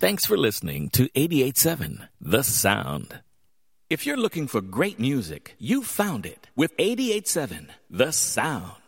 Thanks for listening to 88.7 The Sound. If you're looking for great music, you found it with 88.7 The Sound.